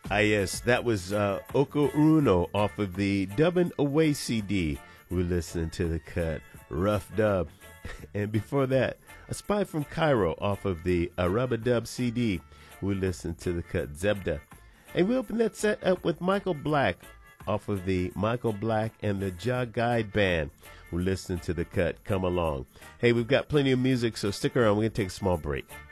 Yes, that was Oko Uno off of the Dubbin' Away CD. We're listening to the cut Rough Dub. And before that, A Spy from Cairo off of the Araba Dub CD. We're listening to the cut Zebda. And we open that set up with Michael Black off of the Michael Black and the Jah Guide Band. We're listening to the cut Come Along. Hey, we've got plenty of music, so stick around. We're going to take a small break.